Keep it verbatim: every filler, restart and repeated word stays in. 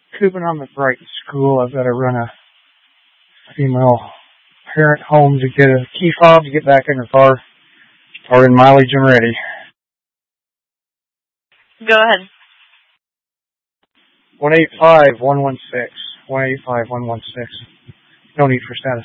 Cooping on the Brighton School. I've got to run a female parent home to get a key fob to get back in her car. Or in mileage and ready. Go ahead. one eight five, one one six. one eight five, one one six. No need for status.